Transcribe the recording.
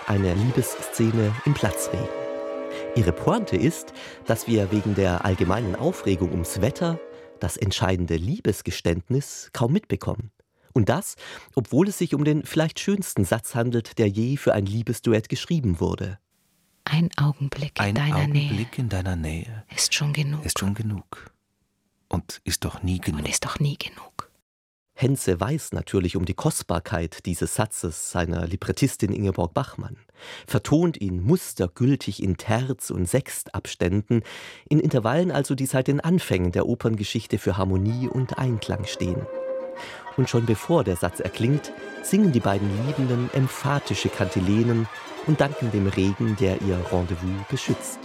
eine Liebesszene im Platzregen. Ihre Pointe ist, dass wir wegen der allgemeinen Aufregung ums Wetter das entscheidende Liebesgeständnis kaum mitbekommen. Und das, obwohl es sich um den vielleicht schönsten Satz handelt, der je für ein Liebesduett geschrieben wurde. Ein Augenblick in deiner Nähe. Ein Augenblick in deiner Nähe ist schon genug. Ist schon genug. Und ist doch nie genug. Und ist doch nie genug. Henze weiß natürlich um die Kostbarkeit dieses Satzes seiner Librettistin Ingeborg Bachmann, vertont ihn mustergültig in Terz- und Sextabständen, in Intervallen also, die seit den Anfängen der Operngeschichte für Harmonie und Einklang stehen. Und schon bevor der Satz erklingt, singen die beiden Liebenden emphatische Kantilenen und danken dem Regen, der ihr Rendezvous beschützt.